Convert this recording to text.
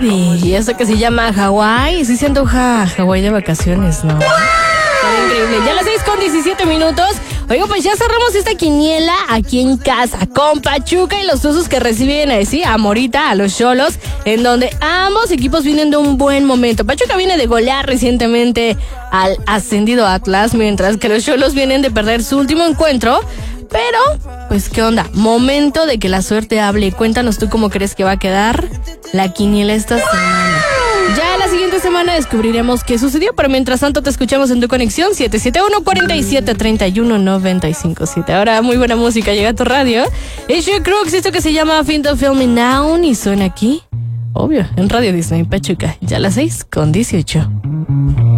Baby. Y eso que se llama Hawái. Sí se antoja Hawái de vacaciones, ¿no? Increíble. Ya a las 6:17. Oiga, pues ya cerramos esta quiniela aquí en casa con Pachuca y los Tuzos que reciben a Morita, a los Xolos, en donde ambos equipos vienen de un buen momento. Pachuca viene de golear recientemente al ascendido Atlas, mientras que los Xolos vienen de perder su último encuentro. Pero, pues, ¿qué onda? Momento de que la suerte hable. Cuéntanos tú cómo crees que va a quedar la quiniela esta semana. Ya la siguiente semana descubriremos qué sucedió, pero mientras tanto te escuchamos en tu conexión 771-4731-957. Ahora muy buena música llega a tu radio. Es Joe Crooks, esto que se llama Find the Film Me Now y suena aquí, obvio, en Radio Disney Pachuca. Ya a las 6:18.